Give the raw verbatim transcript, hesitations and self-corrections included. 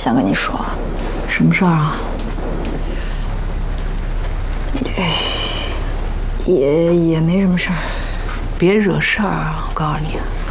想跟你说。 什么事儿啊？ 也也没什么事儿。 别惹事儿啊！我告诉你。